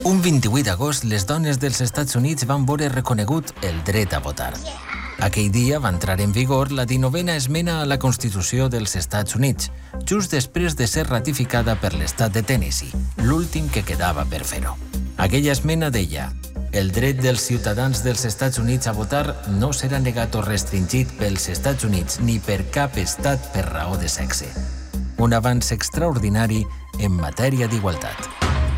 Un 28 d'agost, les dones dels Estats Units van veure reconegut el dret a votar. Aquell dia va entrar en vigor la 19a esmena a la Constitució dels Estats Units, just després de ser ratificada per l'estat de Tennessee, l'últim que quedava per fer-ho. Aquella esmena deia: el dret dels ciutadans dels Estats Units a votar no serà negat o restringit pels Estats Units ni per cap estat per raó de sexe. Un avanç extraordinari en matèria d'igualtat.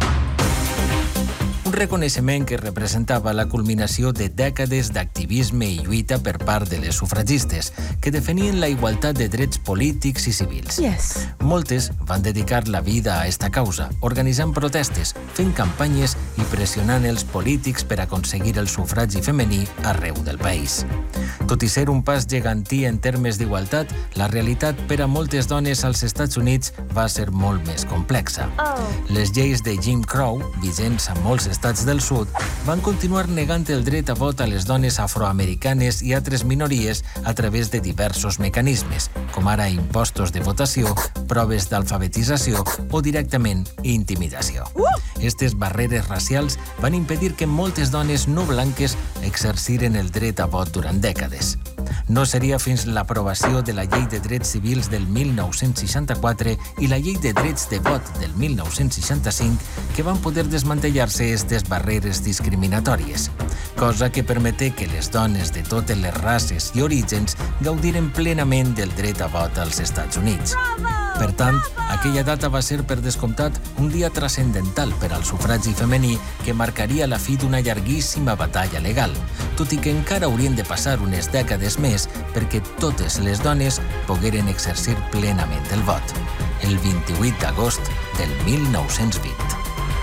Un reconeixement que representava la culminació de dècades d'activisme i lluita per part de les sufragistes, que definien la igualtat de drets polítics i civils. Moltes van dedicar la vida a esta causa, organitzant protestes, fent campanyes i pressionant els polítics per aconseguir el sufragi femení arreu del país. Tot i ser un pas gegantí en termes d'igualtat, la realitat per a moltes dones als Estats Units va ser molt més complexa. Les lleis de Jim Crow, vigents a molts estats del sud, van continuar negant el dret a vot a les dones afroamericanes i altres minories a través de diversos mecanismes, com ara impostos de votació, proves d'alfabetització o directament intimidació. Estes barreres racials van impedir que moltes dones no blanques exerciren el dret a vot durant dècades. No seria fins l'aprovació de la Llei de Drets Civils del 1964 i la Llei de Drets de Vot del 1965 que van poder desmantellar-se aquestes barreres discriminatòries, cosa que permeté que les dones de totes les races i orígens gaudiren plenament del dret a vot als Estats Units. Per tant, aquella data va ser, per descomptat, un dia transcendental per al sufragi femení que marcaria la fi d'una llarguíssima batalla legal, tot i que encara haurien de passar unes dècades més perquè totes les dones pogueren exercir plenament el vot, el 28 d'agost del 1920.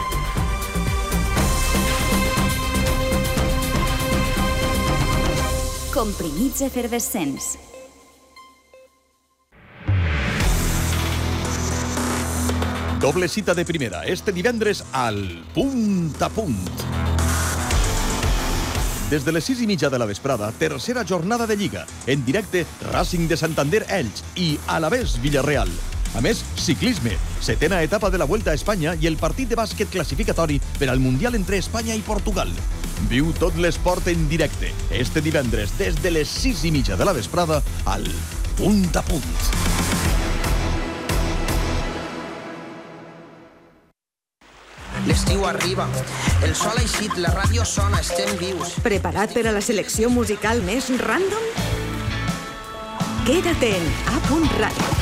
Comprimits efervescents. Doble cita de primera, este divendres al Punt a Punt. Des de les 6:30 de la vesprada, tercera jornada de Lliga. En directe, Racing de Santander Elx i Alavés Villarreal. A més, ciclisme, setena etapa de la Vuelta a Espanya i el partit de bàsquet classificatori per al Mundial entre Espanya i Portugal. Viu tot l'esport en directe, este divendres, des de les 6:30 de la vesprada, al Punt a Punt. L'estiu arriba, el sol ha eixit, la ràdio sona, estem vius. Preparat per a la selecció musical més random? Quédate en A.Radio.